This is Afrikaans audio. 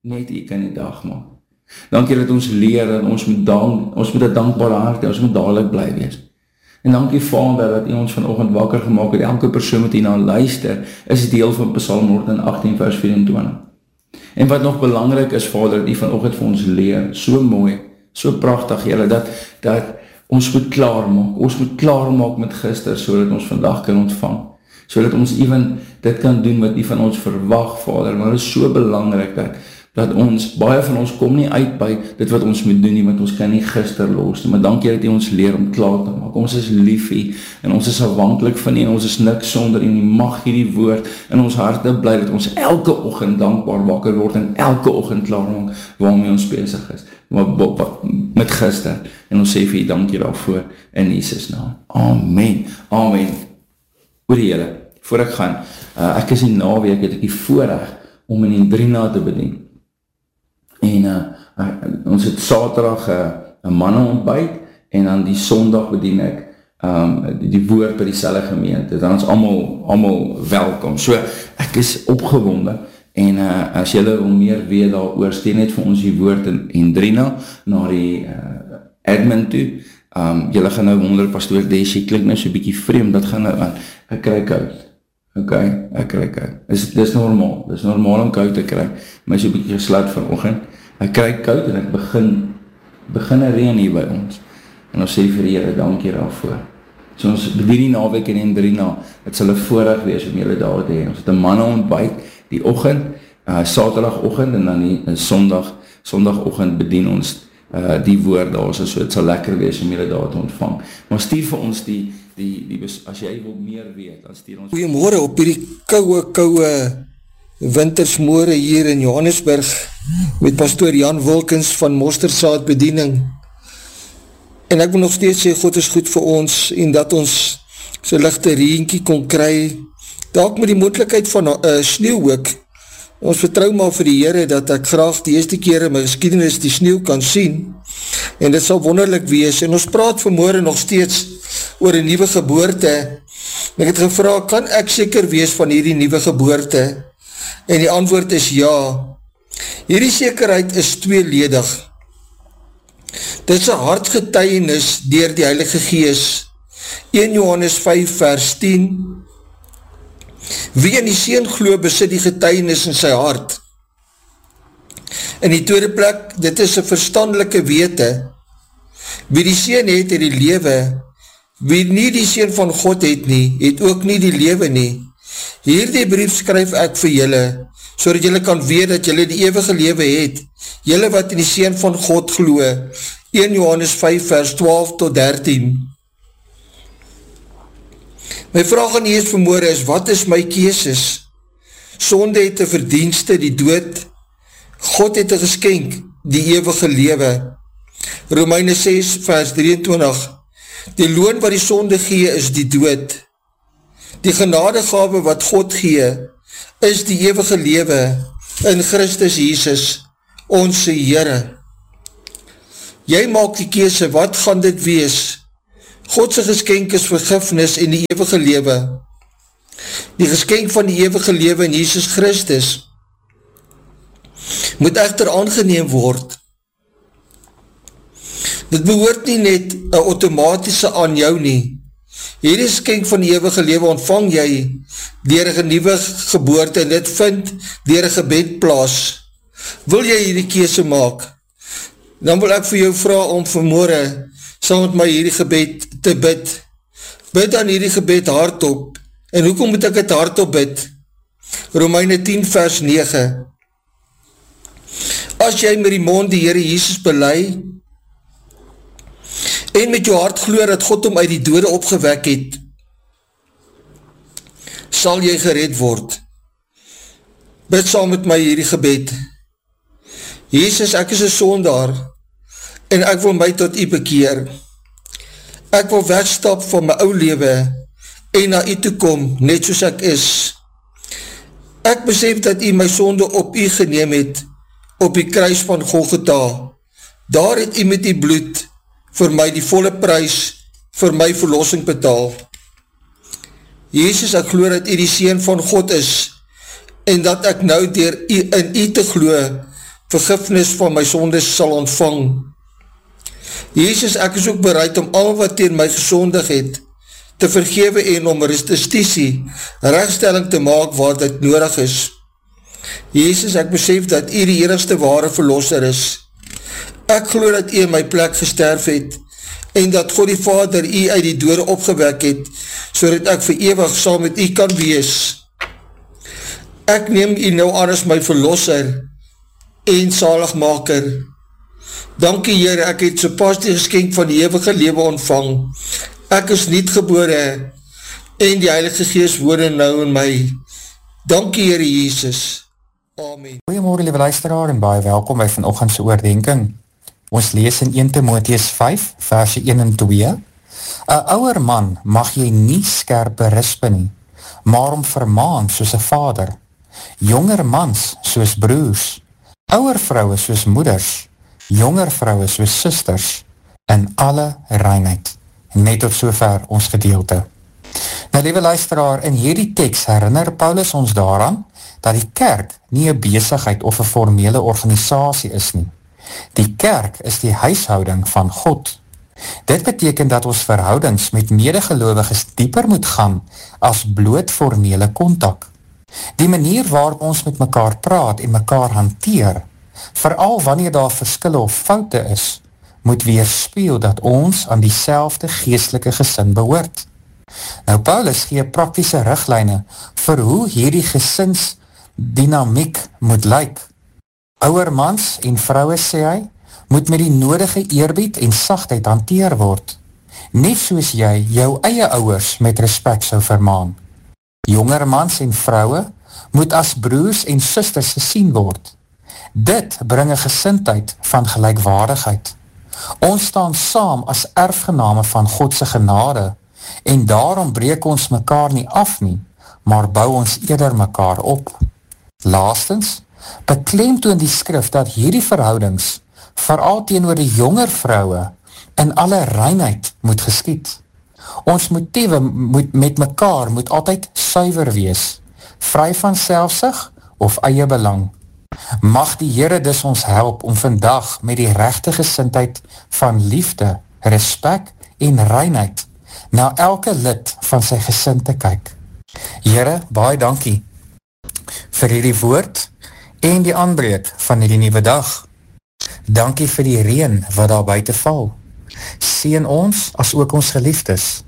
net U kan die dag maak. Dankie dat ons leer en ons moet 'n dankbare hart hê, ons moet dadelik bly wees. En dankie Vader dat U ons vanoggend wakker gemaak het, elke persoon wat hierna luister, is deel van Psalm 118 vers 24. En wat nog belangrik is Vader, dat U vanoggend vir ons leer, so mooi, so pragtig Here, dat ons moet klaarmaak met gister, sodat ons vandag kan ontvang, sodat ons even dit kan doen wat U van ons verwag Vader, maar dit is so belangrik dat baie van ons kom nie uit by dit wat ons moet doen nie, want ons kan nie gister los nie, maar dankie dat U ons leer om klaar te maak, ons is lief U, en ons is afhanklik van U, en ons is niks sonder U, en U mag hierdie woord in ons harte bly, dat ons elke oggend dankbaar wakker word, en elke oggend klaar maak, waarmee ons besig is, met gister, en ons sê vir U dankie daarvoor, in Jesus naam, amen, amen, oor die Here, voor ek gaan, ek is die naweek, het ek die voorreg, om in Indrina te bedien, en ons het Saterdag 'n manneontbyt en dan die Sondag bedien ek die woord by dieselfde gemeente. Dan is almal welkom. So ek is opgewonde en as julle wil meer weet daaroor, stuur net vir ons die woord in Indrina na die admin toe. Julle gaan nou wonder, pastoor Desie klink nou so 'n bietjie vreemd, dat gaan nou aan. Ek kry koud. Okay, ek kry koud. Dis normaal om koud te kry. My so 'n bietjie gesluit vanoggend. Ek kry koud en ek begin reën hier by ons. En ons sê vir die Here, dankie daarvoor. So ons bedien die naweek in Indrina, het sal 'n voorreg wees om julle daar te hê. Ons het 'n manneontbyt die oggend, Saterdagoggend en dan die Sondagoggend bedien ons die woord daar, so dit sal lekker wees om julle daar te ontvang. Maar stuur vir ons die as jy wil meer weet, dan stuur ons. Goeiemôre op hierdie koue wintersmôre hier in Johannesburg met pastoor Jan Wilkins van Mosterdsaad bediening. En ek wil nog steeds sê, God is goed vir ons en dat ons so ligte reentjie kon kry, dalk met die moontlikheid van sneeu ook. Ons vertrou maar vir die Here dat ek graag die eerste keer in my geskiedenis die sneeu kan sien en dit sal wonderlik wees. En ons praat vanmôre nog steeds oor 'n nuwe geboorte. Ek het gevra, kan ek seker wees van hierdie nuwe geboorte? En die antwoord is ja. Hierdie sekerheid is tweeledig. Dit is 'n hartgetuienis deur die Heilige Gees. 1 Johannes 5 vers 10. Wie in die Seun glo, besit die getuienis in sy hart. In die tweede plek, dit is 'n verstandelike wete. Wie die Seun het die lewe. Wie nie die Seun van God het nie, het ook nie die lewe nie. Hierdie brief skryf ek vir julle, sodat julle kan weet dat julle die ewige lewe het, julle wat in die Seun van God glo. 1 Johannes 5 vers 12 tot 13. My vraag aan U vanmôre is, wat is my keuses? Sonde het 'n verdienste, die dood. God het 'n geskenk, die ewige lewe. Romeine 6 vers 23. Die loon wat die sonde gee is die dood. Die genadegawe wat God gee is die ewige lewe in Christus Jesus, ons Here. Jy maak die keuse, wat gaan dit wees? God se geskenk is vergifnis en die ewige lewe. Die geskenk van die ewige lewe in Jesus Christus moet egter aangeneem word. Dit behoort nie net 'n outomatiese aan jou nie. Hierdie geskenk van die ewige lewe ontvang jy deur 'n nuwe geboorte en dit vind deur 'n gebed plaas. Wil jy hierdie keuse maak? Dan wil ek vir jou vra om vanmôre saam met my hierdie gebed te bid. Bid aan hierdie gebed hardop. En hoekom moet ek het hardop bid? Romeine 10 vers 9. As jy met die mond die Here Jesus bely en met jou hart glo dat God hom uit die dode opgewek het, sal jy gered word. Bid saam met my hierdie gebed. Jesus, ek is 'n sondaar en ek wil my tot U bekeer. Ek wil wegstap van my ou lewe en na U toe kom, net soos ek is. Ek besef dat U my sonde op U geneem het, op die kruis van Golgotha. Daar het U met U bloed vir my die volle prys vir my verlossing betaal. Jesus, ek glo dat U die Seun van God is en dat ek nou deur in U te glo vergifnis van my sondes sal ontvang. Jesus, ek is ook bereid om al wat teen my gesondig het, te vergewe en om restitusie, regstelling te maak waar dit nodig is. Jesus, ek besef dat U die enigste ware verlosser is. Ek glo dat U in my plek gesterf het, en dat God die Vader U uit die dode opgewek het, sodat ek vir ewig saam met U kan wees. Ek neem U nou aan as my verlosser en zaligmaker. Dankie Here, ek het so pas die geskenk van die ewige lewe ontvang. Ek is niet gebore en die Heilige Gees woon nou in my. Dankie Here Jesus. Amen. Goeiemorgen liewe luisteraar en baie welkom by vanoggend se oordenking. Ons lees in 1 Timotheus 5 verse 1 en 2. 'n Ouer man mag jy nie skerp berispe nie, maar om vermaan soos 'n vader. Jonger mans soos broers, ouer vroue soos moeders, jonger vroue soos susters, in alle reinheid. Net tot sover ons gedeelte. Nou liewe luisteraar, in hierdie teks herinner Paulus ons daaraan dat die kerk nie 'n besigheid of 'n formele organisasie is nie. Die kerk is die huishouding van God. Dit beteken dat ons verhoudings met medegelowiges dieper moet gaan as bloot formele kontak. Die manier waarop ons met mekaar praat en mekaar hanteer, veral wanneer daar verskille of foute is, moet weerspieël dat ons aan dieselfde geestelike gesin behoort. Nou Paulus gee praktiese riglyne vir hoe hierdie gesinsdinamiek moet lyk. Ouer mans en vroue, sê hy, moet met die nodige eerbied en sagtheid hanteer word, net soos jy jou eie ouers met respek sou vermaan. Jonger mans en vroue moet as broers en susters gesien word. Dit bring 'n gesindheid van gelykwaardigheid. Ons staan saam as erfgename van God se genade en daarom breek ons mekaar nie af nie, maar bou ons eerder mekaar op. Laastens, beklemtoon die skrif dat hierdie verhoudings, veral teenoor die jonger vroue, in alle reinheid moet geskied. Ons motiewe met mekaar moet altyd suiwer wees, vry van selfsug of eie belang. Mag die Here dus ons help om vandag met die regte gesindheid van liefde, respek en reinheid na elke lid van sy gesin te kyk. Here, baie dankie vir hierdie woord en die aanbreek van hierdie nuwe dag. Dankie vir die reën wat daar buite val. Seën ons as ook ons geliefdes